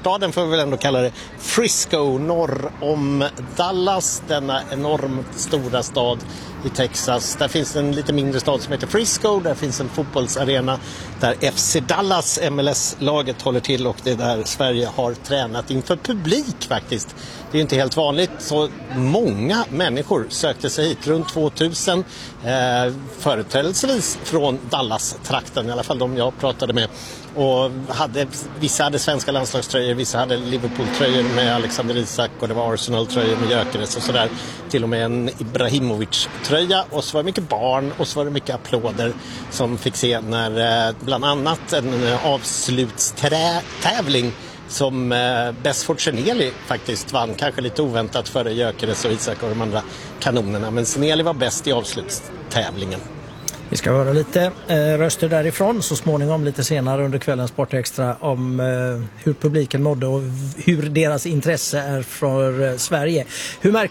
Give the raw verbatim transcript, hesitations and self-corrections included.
storstaden, får vi väl ändå kalla det, Frisco norr om Dallas, denna enormt stora stad i Texas. Där finns en lite mindre stad som heter Frisco, där finns en fotbollsarena där F C Dallas, M L S-laget, håller till, och det är där Sverige har tränat inför publik faktiskt. Det är inte helt vanligt, så många människor sökte sig hit, runt tvåtusen, eh, företrädelsevis från Dallas-trakten, i alla fall de jag pratade med. Och hade, vissa hade svenska landslagströjor, vissa hade Liverpool-tröjor med Alexander Isak, och det var Arsenal-tröjor med Gyökeres och sådär. Till och med en Ibrahimovic-tröja, och så var det mycket barn, och så var det mycket applåder som fick se när eh, bland annat en eh, avslutstävling som eh, Besford Cheneli faktiskt vann, kanske lite oväntat före Gyökeres och Isak och de andra kanonerna, men Cheneli var bäst i avslutstävlingen. Vi ska höra lite eh, röster därifrån så småningom, lite senare under kvällens Sportextra, om eh, hur publiken mådde och hur deras intresse är för eh, Sverige. Hur märker